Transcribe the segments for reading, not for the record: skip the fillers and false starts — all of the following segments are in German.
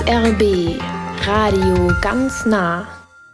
RBB Radio ganz nah.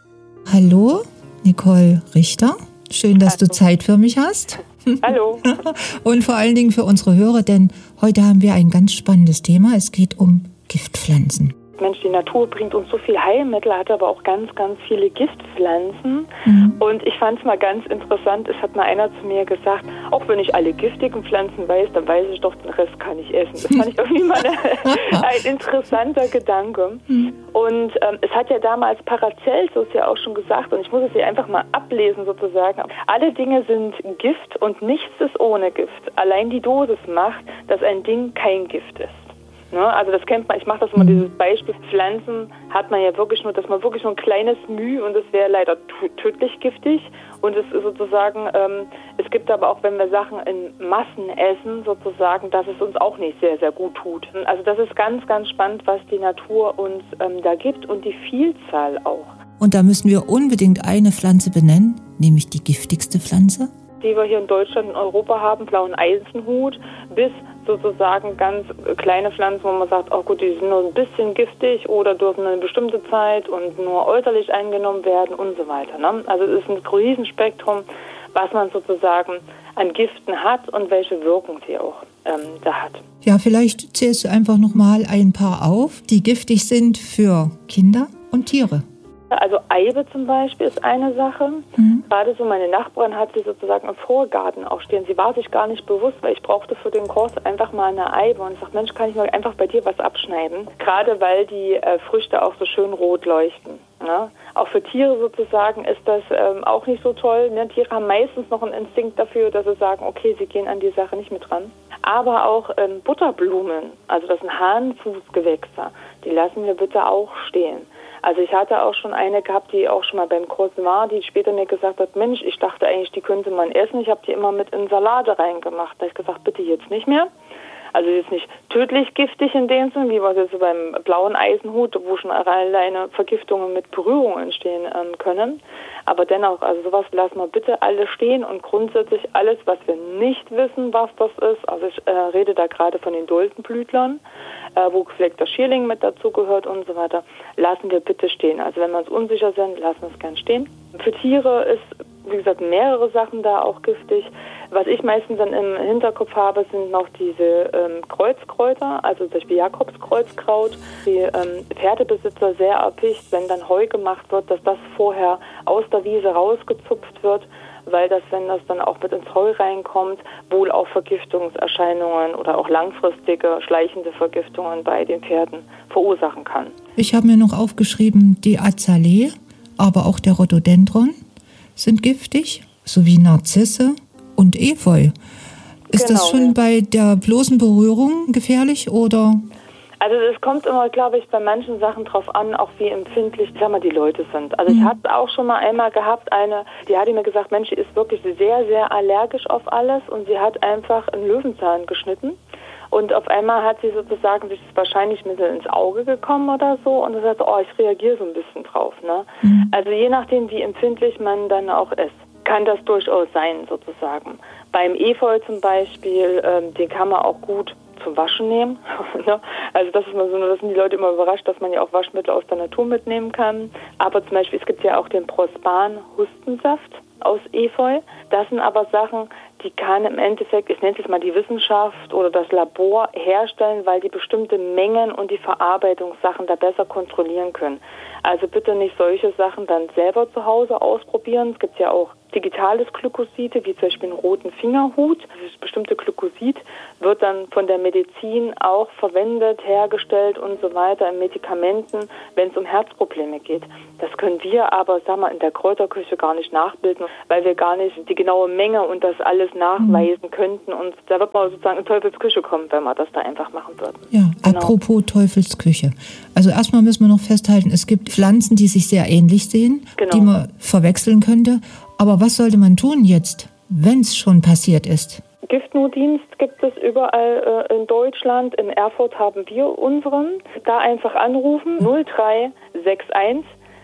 Hallo, Nicole Richter. Schön, dass du Zeit für mich hast. Hallo. Und vor allen Dingen für unsere Hörer, denn heute haben wir ein ganz spannendes Thema. Es geht um Giftpflanzen. Mensch, die Natur bringt uns so viel Heilmittel, hat aber auch ganz, ganz viele Giftpflanzen. Und ich fand es mal ganz interessant, es hat mal einer zu mir gesagt, auch wenn ich alle giftigen Pflanzen weiß, dann weiß ich doch, den Rest kann ich essen. Das fand ich irgendwie mal ein interessanter Gedanke. Und es hat ja damals Paracelsus ja auch schon gesagt, und ich muss es hier einfach mal ablesen sozusagen, alle Dinge sind Gift und nichts ist ohne Gift. Allein die Dosis macht, dass ein Ding kein Gift ist. Ne? Also das kennt man, ich mache das immer, dieses Beispiel, Pflanzen hat man ja wirklich nur, dass man wirklich nur ein kleines Müh und es wäre leider tödlich giftig und es ist sozusagen, es gibt aber auch, wenn wir Sachen in Massen essen, sozusagen, dass es uns auch nicht sehr, sehr gut tut. Also das ist ganz, ganz spannend, was die Natur uns da gibt und die Vielzahl auch. Und da müssen wir unbedingt eine Pflanze benennen, nämlich die giftigste Pflanze, die wir hier in Deutschland und Europa haben, blauen Eisenhut, bis sozusagen ganz kleine Pflanzen, wo man sagt, oh gut, die sind nur ein bisschen giftig oder dürfen eine bestimmte Zeit und nur äußerlich eingenommen werden und so weiter. Ne? Also es ist ein Riesenspektrum, was man sozusagen an Giften hat und welche Wirkung sie auch da hat. Ja, vielleicht zählst du einfach nochmal ein paar auf, die giftig sind für Kinder und Tiere. Also Eibe zum Beispiel ist eine Sache. Gerade so meine Nachbarin hat sie sozusagen im Vorgarten auch stehen. Sie war sich gar nicht bewusst, weil ich brauchte für den Kurs einfach mal eine Eibe. Und ich sagte, Mensch, kann ich mal einfach bei dir was abschneiden? Gerade weil die Früchte auch so schön rot leuchten. Ne? Auch für Tiere sozusagen ist das auch nicht so toll. Ne? Tiere haben meistens noch einen Instinkt dafür, dass sie sagen, okay, sie gehen an die Sache nicht mit ran. Aber auch Butterblumen, also das sind Hahnenfußgewächse, die lassen wir bitte auch stehen. Also ich hatte auch schon eine gehabt, die auch schon mal beim Kurs war, die später mir gesagt hat, Mensch, ich dachte eigentlich, die könnte man essen. Ich habe die immer mit in Salate reingemacht. Da habe ich gesagt, bitte jetzt nicht mehr. Also jetzt nicht tödlich giftig in dem Sinne, wie wir jetzt so beim blauen Eisenhut, wo schon alleine Vergiftungen mit Berührung entstehen können. Aber dennoch, also sowas lassen wir bitte alle stehen und grundsätzlich alles, was wir nicht wissen, was das ist, also ich rede da gerade von den Doldenblütlern, wo vielleicht der Schierling mit dazu gehört und so weiter, lassen wir bitte stehen. Also wenn wir uns unsicher sind, lassen wir es gern stehen. Für Tiere ist, wie gesagt, mehrere Sachen da auch giftig. Was ich meistens dann im Hinterkopf habe, sind noch diese Kreuzkräuter, also zum Beispiel Jakobskreuzkraut. Die Pferdebesitzer sehr erpicht, wenn dann Heu gemacht wird, dass das vorher aus der Wiese rausgezupft wird, weil das, wenn das dann auch mit ins Heu reinkommt, wohl auch Vergiftungserscheinungen oder auch langfristige, schleichende Vergiftungen bei den Pferden verursachen kann. Ich habe mir noch aufgeschrieben, die Azalee, aber auch der Rhododendron sind giftig, sowie Narzisse und Efeu. Ist das schon bei der bloßen Berührung gefährlich oder? Also es kommt immer, glaube ich, bei manchen Sachen drauf an, auch wie empfindlich, die Leute sind. Also ich hatte auch schon mal einmal gehabt, die hatte mir gesagt, Mensch, die ist wirklich sehr, sehr allergisch auf alles und sie hat einfach einen Löwenzahn geschnitten. Und auf einmal hat sie sozusagen sich das wahrscheinlich mit ins Auge gekommen oder so und sie sagt, oh, ich reagiere so ein bisschen drauf. Ne? Also je nachdem, wie empfindlich man dann auch ist, kann das durchaus sein sozusagen. Beim Efeu zum Beispiel, den kann man auch gut zum Waschen nehmen. Also das ist mal so, das sind die Leute immer überrascht, dass man ja auch Waschmittel aus der Natur mitnehmen kann. Aber zum Beispiel, es gibt ja auch den Prospan-Hustensaft aus Efeu. Das sind aber Sachen, die kann im Endeffekt, ich nenne es jetzt mal die Wissenschaft oder das Labor herstellen, weil die bestimmte Mengen und die Verarbeitungssachen da besser kontrollieren können. Also bitte nicht solche Sachen dann selber zu Hause ausprobieren. Es gibt ja auch digitales Glykoside, wie zum Beispiel einen roten Fingerhut. Dieses bestimmte Glykosid wird dann von der Medizin auch verwendet, hergestellt und so weiter in Medikamenten, wenn es um Herzprobleme geht. Das können wir aber, in der Kräuterküche gar nicht nachbilden, weil wir gar nicht die genaue Menge und das alles nachweisen könnten. Und da wird man sozusagen in Teufelsküche kommen, wenn wir das da einfach machen würden. Ja, genau. Apropos Teufelsküche. Also erstmal müssen wir noch festhalten, es gibt Pflanzen, die sich sehr ähnlich sehen, die man verwechseln könnte. Aber was sollte man tun jetzt, wenn es schon passiert ist? Giftnotdienst gibt es überall in Deutschland. In Erfurt haben wir unseren. Da einfach anrufen, 0361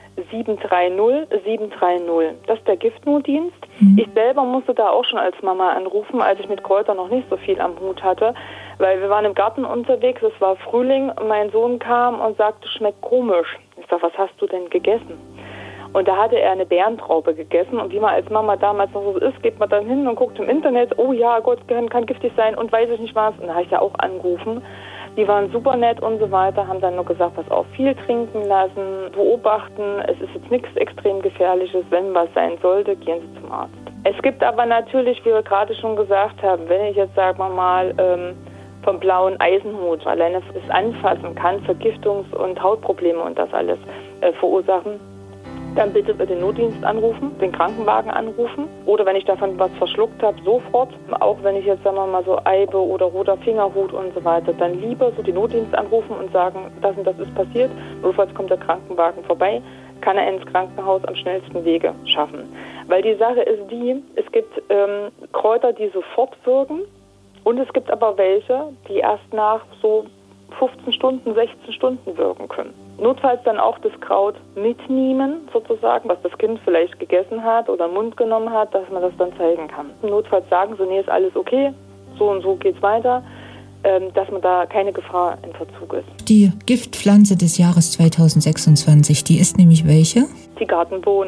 730 730. Das ist der Giftnotdienst. Ich selber musste da auch schon als Mama anrufen, als ich mit Kräutern noch nicht so viel am Hut hatte, Weil wir waren im Garten unterwegs, es war Frühling, und mein Sohn kam und sagte, schmeckt komisch. Ich sag, was hast du denn gegessen? Und da hatte er eine Bärentraube gegessen und wie man als Mama damals noch so ist, geht man dann hin und guckt im Internet, oh ja, Gott, kann giftig sein und weiß ich nicht was. Und da habe ich ja auch angerufen. Die waren super nett und so weiter, haben dann nur gesagt, pass auf, viel trinken lassen, beobachten, es ist jetzt nichts extrem Gefährliches, wenn was sein sollte, gehen Sie zum Arzt. Es gibt aber natürlich, wie wir gerade schon gesagt haben, wenn ich jetzt, sagen wir mal, vom blauen Eisenhut, alleine das Anfassen kann Vergiftungs- und Hautprobleme und das alles verursachen, dann bitte den Notdienst anrufen, den Krankenwagen anrufen. Oder wenn ich davon was verschluckt habe, sofort. Auch wenn ich jetzt, sagen wir mal, so Eibe oder roter Fingerhut und so weiter, dann lieber so den Notdienst anrufen und sagen, das und das ist passiert. Notfalls kommt der Krankenwagen vorbei, kann er ins Krankenhaus am schnellsten Wege schaffen. Weil die Sache ist die, es gibt Kräuter, die sofort wirken. Und es gibt aber welche, die erst nach so 15 Stunden, 16 Stunden wirken können. Notfalls dann auch das Kraut mitnehmen, sozusagen, was das Kind vielleicht gegessen hat oder im Mund genommen hat, dass man das dann zeigen kann. Notfalls sagen sie, nee, ist alles okay, so und so geht's weiter, dass man da keine Gefahr in Verzug ist. Die Giftpflanze des Jahres 2026, die ist nämlich welche? Die Gartenbohne.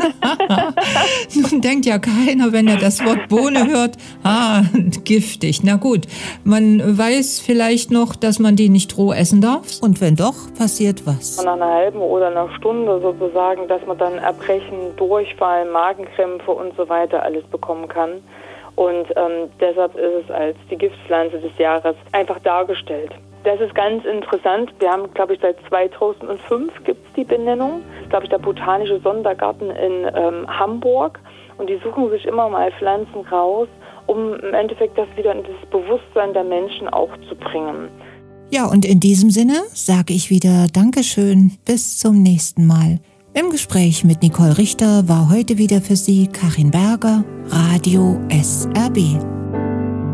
Nun denkt ja keiner, wenn er das Wort Bohne hört, giftig. Na gut, man weiß vielleicht noch, dass man die nicht roh essen darf. Und wenn doch, passiert was? Nach einer halben oder einer Stunde sozusagen, dass man dann Erbrechen, Durchfall, Magenkrämpfe und so weiter alles bekommen kann. Und deshalb ist es als die Giftpflanze des Jahres einfach dargestellt. Das ist ganz interessant. Wir haben, glaube ich, seit 2005 gibt es die Benennung. Das ist, glaube ich, der Botanische Sondergarten in Hamburg. Und die suchen sich immer mal Pflanzen raus, um im Endeffekt das wieder in das Bewusstsein der Menschen auch zu bringen. Ja, und in diesem Sinne sage ich wieder Dankeschön. Bis zum nächsten Mal. Im Gespräch mit Nicole Richter war heute wieder für Sie Karin Berger, Radio SRB.